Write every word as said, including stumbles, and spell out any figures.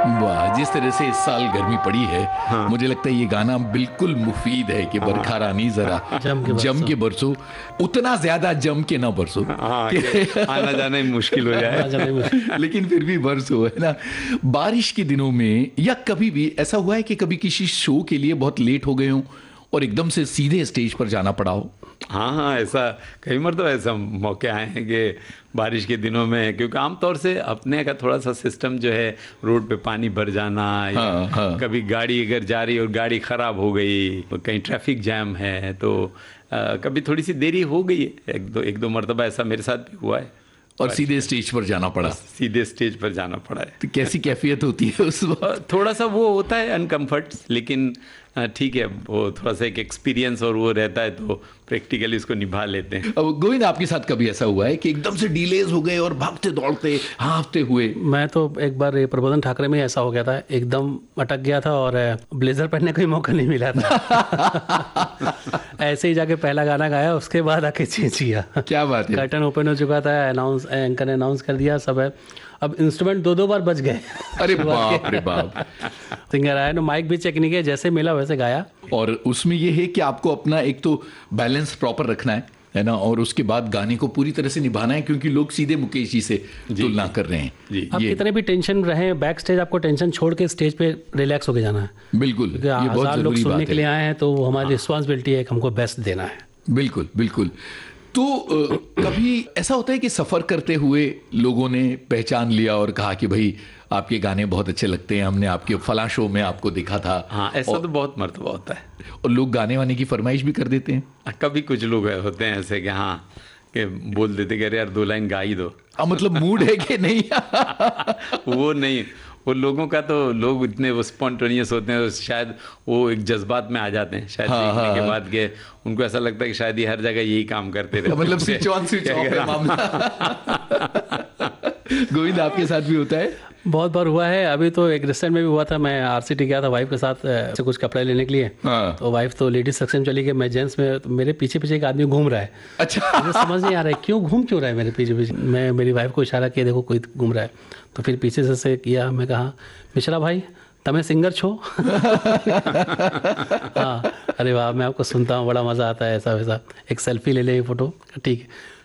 वाह, जिस तरह से इस साल गर्मी पड़ी है, हाँ। मुझे लगता है ये गाना बिल्कुल मुफीद है कि बरखा रानी जरा जम के जम के बरसो, उतना ज्यादा जम के ना बरसो, हाँ, कि आना जाना ही मुश्किल हो जाए। लेकिन फिर भी बरसो, है ना। बारिश के दिनों में या कभी भी ऐसा हुआ है कि कभी किसी शो के लिए बहुत लेट हो गए हो और एकदम से सीधे स्टेज पर जाना पड़ा हो? हाँ हाँ, ऐसा कई मरतबा ऐसा मौके आए हैं कि बारिश के दिनों में, क्योंकि आमतौर से अपने का थोड़ा सा सिस्टम जो है, रोड पे पानी भर जाना, या हाँ, हाँ। कभी गाड़ी अगर जा रही और गाड़ी ख़राब हो गई, कहीं ट्रैफिक जैम है, तो आ, कभी थोड़ी सी देरी हो गई है। एक दो एक दो मरतबा ऐसा मेरे साथ भी हुआ है और सीधे स्टेज पर जाना पड़ा। सीधे स्टेज पर जाना पड़ा है। तो कैसी कैफियत होती है उस वक्त? थोड़ा सा वो होता है अनकम्फर्ट, लेकिन ठीक है, वो थोड़ा सा एक एक्सपीरियंस और वो रहता है, तो प्रैक्टिकली इसको निभा लेते हैं। अब गोविंद, आपके साथ कभी ऐसा हुआ है कि एकदम से डिलेज हो गए और भागते दौड़ते हाँफते हुए? मैं तो एक बार ये प्रबोधन ठाकरे में ऐसा हो गया था, एकदम अटक गया था और ब्लेजर पहनने का ही मौका नहीं मिला था। ऐसे ही जाके पहला गाना गाया, उसके बाद आके चेंज किया। क्या बात है। कर्टन ओपन हो चुका था, अनाउंस एंकर ने अनाउंस कर दिया, सब है। अब इंस्ट्रूमेंट दो दो बार बज गए। अरे बाप रे बाप। सिंगर आया ना, माइक भी चेक नहीं किया, जैसे मिला वैसे गाया। और उसमें ये है कि आपको अपना एक तो बैलेंस प्रॉपर रखना है है ना, और उसके बाद गाने को पूरी तरह से निभाना है, क्योंकि लोग सीधे मुकेश जी से तुलना कर रहे हैं। जी, आप कितने भी टेंशन रहे बैक स्टेज, आपको टेंशन छोड़ के स्टेज पे रिलैक्स होके जाना है। बिल्कुल, ये बहुत हजार लोग जरूरी सुनने बात के लिए है। आए हैं, तो हमारी रिस्पॉन्सिबिलिटी है कि हमको बेस्ट देना है। बिल्कुल बिल्कुल। तो अ, कभी ऐसा होता है कि सफर करते हुए लोगों ने पहचान लिया और कहा कि भाई आपके गाने बहुत अच्छे लगते हैं, हमने आपके फलां शो में आपको देखा था। हाँ, ऐसा और, तो बहुत मर्तबा होता है। और लोग गाने वाने की फरमाइश भी कर देते हैं। कभी कुछ लोग होते हैं ऐसे कि हाँ, कि बोल देते कि अरे यार दो लाइन गा ही दो। आ, मतलब मूड है कि नहीं? वो नहीं, वो लोगों का तो लोग इतने वो स्पॉन्टेनियस होते हैं, शायद वो एक जज्बात में आ जाते हैं शायद। हाँ, देखने हाँ, के हाँ। बाद के उनको ऐसा लगता है कि शायद ये हर जगह यही काम करते रहते हैं। मतलब स्विच ऑन स्विच ऑफ है मामला। गोविंद, आपके साथ भी होता है? बहुत बार हुआ है। अभी तो एक रिसेंट में भी हुआ था, मैं आरसीटी गया था वाइफ के साथ से कुछ कपड़े लेने के लिए। हाँ। तो वाइफ तो लेडीज सेक्शन चली गई, मैं जेंट्स में, तो मेरे पीछे पीछे एक आदमी घूम रहा है। अच्छा। मुझे समझ नहीं आ रहा है क्यों घूम क्यों रहा है मेरे पीछे पीछे। मैं मेरी वाइफ को इशारा किया, देखो कोई घूम रहा है। तो फिर पीछे से, से किया, मैं कहा मिश्रा भाई तमें सिंगर छो। हाँ, अरे वाह, मैं आपको सुनता हूँ, बड़ा मज़ा आता है, ऐसा वैसा, एक सेल्फी ले ले, फोटो, ठीक है।